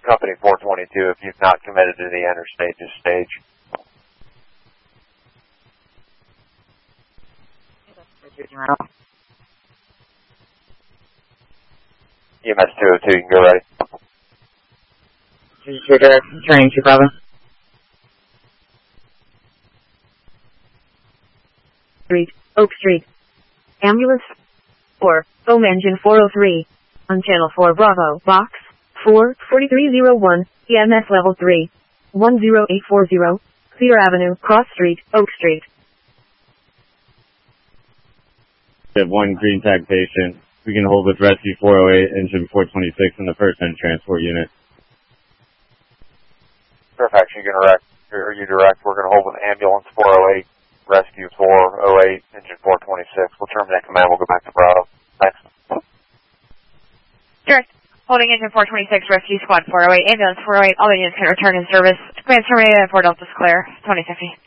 Company 422 if you've not committed to the enter stages stage. EMS 202, you can go ready. This is your direct turning to Bravo. Oak Street. Ambulance 4, foam engine 403. On channel 4 Bravo, box 44301, EMS level 3, 10840, Cedar Avenue, Cross Street, Oak Street. We have one green tag patient. We can hold with rescue 408, engine 426 in the first end transport unit. Fairfax, you direct. We're going to hold with ambulance 408, rescue 408, engine 426. We'll terminate command. We'll go back to Bravo. Thanks. Direct. Holding engine 426, rescue squad 408, ambulance 408. All the units can return in service. Command terminated at 4 Delta's clear. 2050.